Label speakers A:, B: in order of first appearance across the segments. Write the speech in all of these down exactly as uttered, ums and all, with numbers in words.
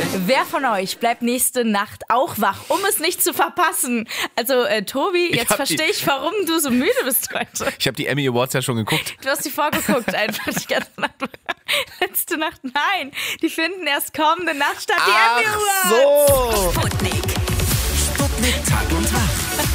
A: Wer von euch bleibt nächste Nacht auch wach, um es nicht zu verpassen? Also äh, Tobi, jetzt verstehe ich, warum du so müde bist heute.
B: Ich habe die Emmy Awards ja schon geguckt.
A: Du hast die vorgeguckt einfach die ganze Nacht. Letzte Nacht, nein. Die finden erst kommende Nacht statt, die
B: Ach
A: Emmy Awards.
B: so.
C: Sputnik. Sputnik Tag und Wach.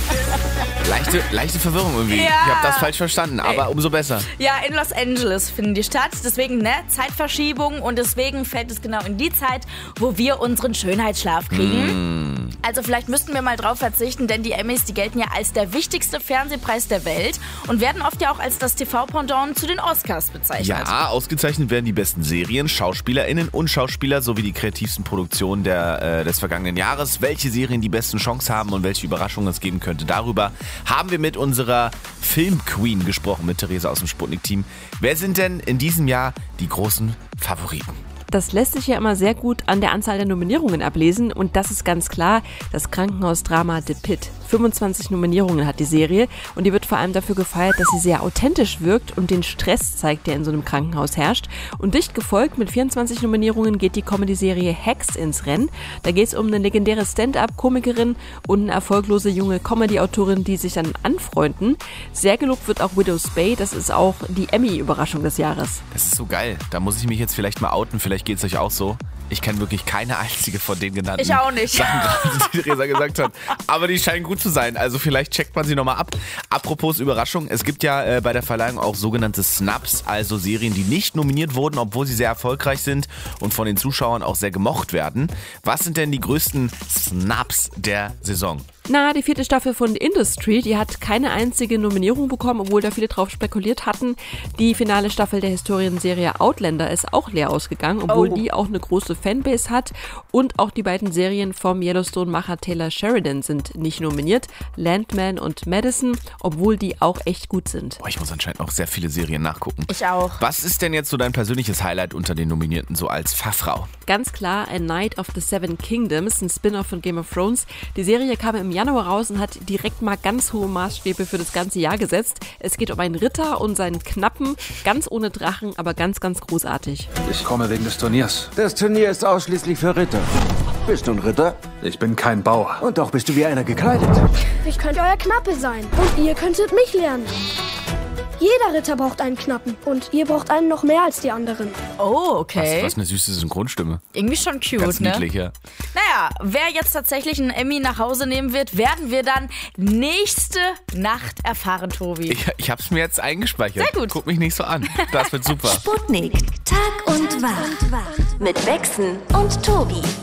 B: Leichte, leichte Verwirrung irgendwie.
A: Ja.
B: Ich habe das falsch verstanden, aber umso besser.
A: Ja, in Los Angeles finden die statt. Deswegen, ne, Zeitverschiebung. Und deswegen fällt es genau in die Zeit, wo wir unseren Schönheitsschlaf kriegen. Mm. Also vielleicht müssten wir mal drauf verzichten, denn die Emmys, die gelten ja als der wichtigste Fernsehpreis der Welt und werden oft ja auch als das T V-Pendant zu den Oscars bezeichnet.
B: Ja, ausgezeichnet werden die besten Serien, SchauspielerInnen und Schauspieler sowie die kreativsten Produktionen der, äh, des vergangenen Jahres. Welche Serien die besten Chancen haben und welche Überraschungen es geben könnte, darüber haben wir mit unserer Film-Queen gesprochen, mit Theresa aus dem Sputnik-Team. Wer sind denn in diesem Jahr die großen Favoriten?
D: Das lässt sich ja immer sehr gut an der Anzahl der Nominierungen ablesen und das ist ganz klar das Krankenhausdrama The Pitt. fünfundzwanzig Nominierungen hat die Serie und die wird vor allem dafür gefeiert, dass sie sehr authentisch wirkt und den Stress zeigt, der in so einem Krankenhaus herrscht. Und dicht gefolgt mit vierundzwanzig Nominierungen geht die Comedy-Serie Hacks ins Rennen. Da geht es um eine legendäre Stand-up-Komikerin und eine erfolglose junge Comedy-Autorin, die sich dann anfreunden. Sehr gelobt wird auch Widow's Bay, das ist auch die Emmy-Überraschung des Jahres.
B: Das ist so geil. Da muss ich mich jetzt vielleicht mal outen, vielleicht geht es euch auch so. Ich kenne wirklich keine einzige von den genannten
A: Ich auch nicht.
B: Sachen, die Theresa gesagt hat. Aber die scheinen gut zu sein. Also vielleicht checkt man sie nochmal ab. Apropos Überraschung, es gibt ja äh, bei der Verleihung auch sogenannte Snubs, also Serien, die nicht nominiert wurden, obwohl sie sehr erfolgreich sind und von den Zuschauern auch sehr gemocht werden. Was sind denn die größten Snubs der Saison?
D: Na, die vierte Staffel von Industry, die hat keine einzige Nominierung bekommen, obwohl da viele drauf spekuliert hatten. Die finale Staffel der Historienserie Outlander ist auch leer ausgegangen, obwohl
A: Oh.
D: die auch eine große Fanbase hat. Und auch die beiden Serien vom Yellowstone-Macher Taylor Sheridan sind nicht nominiert. Landman und Madison, obwohl die auch echt gut sind.
B: Boah, ich muss anscheinend auch sehr viele Serien nachgucken.
A: Ich auch.
B: Was ist denn jetzt so dein persönliches Highlight unter den Nominierten, so als Fachfrau?
D: Ganz klar A Night of the Seven Kingdoms, ein Spin-off von Game of Thrones. Die Serie kam im Januar raus und hat direkt mal ganz hohe Maßstäbe für das ganze Jahr gesetzt. Es geht um einen Ritter und seinen Knappen, ganz ohne Drachen, aber ganz, ganz großartig.
E: Ich komme wegen des Turniers.
F: Das Turnier ist ausschließlich für Ritter. Bist du ein Ritter?
E: Ich bin kein Bauer.
F: Und doch bist du wie einer gekleidet.
G: Ich könnte euer Knappe sein. Und ihr könntet mich lernen. Jeder Ritter braucht einen Knappen. Und ihr braucht einen noch mehr als die anderen.
A: Oh, okay.
B: Was, was eine süße Synchronstimme.
A: Irgendwie schon cute,
B: Ganz
A: ne?
B: niedlich, ja.
A: Naja, wer jetzt tatsächlich einen Emmy nach Hause nehmen wird, werden wir dann nächste Nacht erfahren, Tobi.
B: Ich, ich hab's mir jetzt eingespeichert.
A: Sehr gut.
B: Guck mich nicht so an. Das wird super.
C: Sputnik Tag und Wach. Mit Wechseln und Tobi.